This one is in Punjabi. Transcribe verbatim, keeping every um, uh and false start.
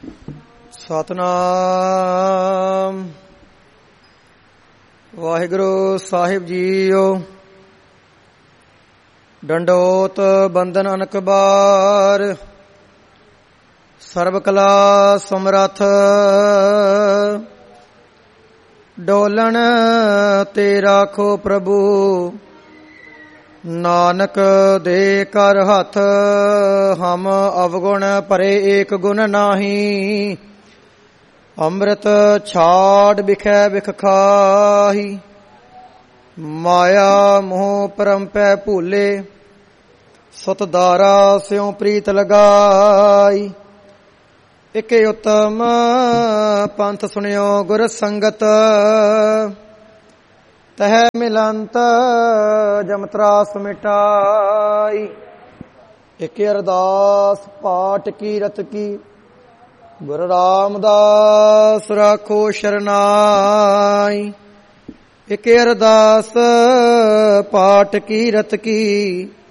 ਸਤਿਨਾਮ ਵਾਹਿਗੁਰੂ ਸਾਹਿਬ ਜੀਓ। ਡੰਡੋਤ ਬੰਦਨ ਅਨਕ ਬਾਰ, ਸਰਬ ਕਲਾ ਸਮਰੱਥ। ਡੋਲਣ ਤੇ ਰਾਖੋ ਪ੍ਰਭੂ, ਨਾਨਕ ਦੇ ਕਰ ਹੱਥ। ਹਮ ਅਵਗੁਣ ਭਰੇ ਏਕ ਗੁਣ ਨਾਹੀ, ਅੰਮ੍ਰਿਤ ਛਾੜ ਬਿਖੈ ਬਿਖ ਖਾਹੀ। ਮਾਇਆ ਮੋਹ ਪਰਮ ਪੈ ਭੂਲੇ, ਸੁਤ ਦਾਰਾ ਸਿਉ ਪ੍ਰੀਤ ਲਗਾਈ। ਇਕੇ ਉਤਮ ਪੰਥ ਸੁਣਿਓ ਗੁਰ ਸੰਗਤ, ਤਹਿ ਮਿਲੰਤ ਜਮ ਤਰਾਸ ਮਿਟਾਈ। ਇਕ ਅਰਦਾਸ ਪਾਠ ਕੀਰਤ ਕੀ, ਗੁਰੂ ਰਾਮਦਾਸ ਰਾਖੋ ਸ਼ਰਨਾਈ। ਇਕ ਅਰਦਾਸ ਪਾਠ ਕੀਰਤ ਕੀ,